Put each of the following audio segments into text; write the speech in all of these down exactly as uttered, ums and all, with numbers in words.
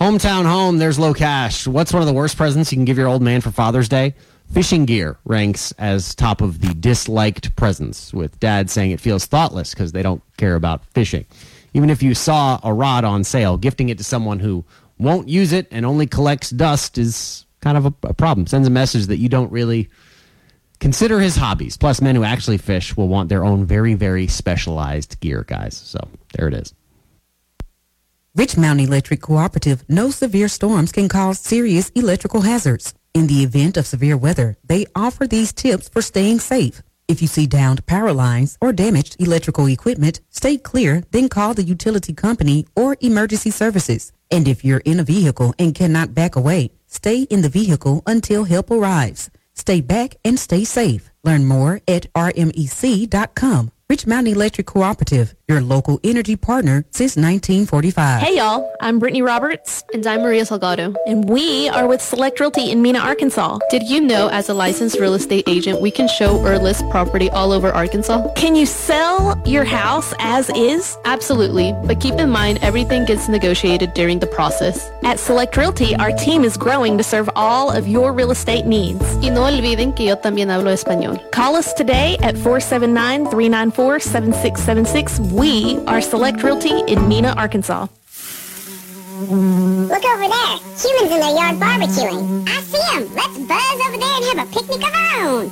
Hometown home, there's low cash. What's one of the worst presents you can give your old man for Father's Day? Fishing gear ranks as top of the disliked presents, with Dad saying it feels thoughtless because they don't care about fishing. Even if you saw a rod on sale, gifting it to someone who won't use it and only collects dust is kind of a, a problem. Sends a message that you don't really consider his hobbies. Plus, men who actually fish will want their own very, very specialized gear, guys. So there it is. Rich Mountain Electric Cooperative knows severe storms can cause serious electrical hazards. In the event of severe weather, they offer these tips for staying safe. If you see downed power lines or damaged electrical equipment, stay clear, then call the utility company or emergency services. And if you're in a vehicle and cannot back away, stay in the vehicle until help arrives. Stay back and stay safe. Learn more at R M E C dot com. Rich Mountain Electric Cooperative, your local energy partner since nineteen forty-five. Hey, y'all. I'm Brittany Roberts. And I'm Maria Salgado. And we are with Select Realty in Mena, Arkansas. Did you know as a licensed real estate agent, we can show or list property all over Arkansas? Can you sell your house as is? Absolutely. But keep in mind, everything gets negotiated during the process. At Select Realty, our team is growing to serve all of your real estate needs. Y no olviden que yo también hablo español. Call us today at four seven nine, three nine four, seven six seven six. We are Select Realty in Mena, Arkansas. Look over there. Humans in their yard barbecuing. I see them. Let's buzz over there and have a picnic of our own.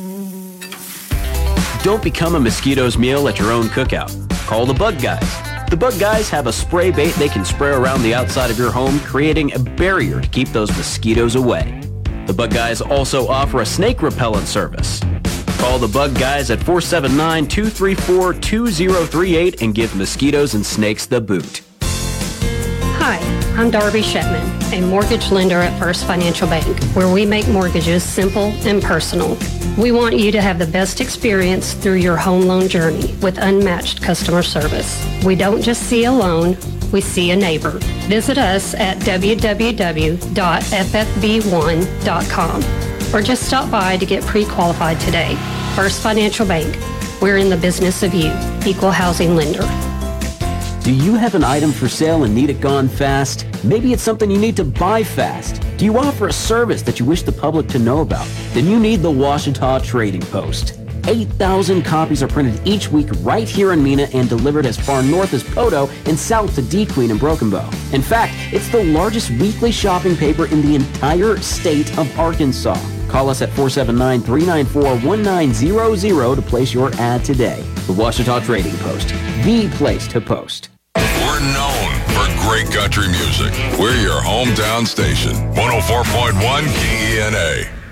Don't become a mosquito's meal at your own cookout. Call the Bug Guys. The Bug Guys have a spray bait they can spray around the outside of your home, creating a barrier to keep those mosquitoes away. The Bug Guys also offer a snake repellent service. Call the Bug Guys at four seven nine, two three four, two zero three eight and give mosquitoes and snakes the boot. Hi, I'm Darby Shetman, a mortgage lender at First Financial Bank, where we make mortgages simple and personal. We want you to have the best experience through your home loan journey with unmatched customer service. We don't just see a loan, we see a neighbor. Visit us at w w w dot f f b one dot com or just stop by to get pre-qualified today. First Financial Bank, we're in the business of you, equal housing lender. Do you have an item for sale and need it gone fast? Maybe it's something you need to buy fast. Do you offer a service that you wish the public to know about? Then you need the Ouachita Trading Post. eight thousand copies are printed each week right here in Mena and delivered as far north as Poto and south to D. Queen and Broken Bow. In fact, it's the largest weekly shopping paper in the entire state of Arkansas. Call us at four seven nine, three nine four, one nine zero zero to place your ad today. The Ouachita Trading Post, the place to post. We're known for great country music. We're your hometown station, one oh four point one K E N A.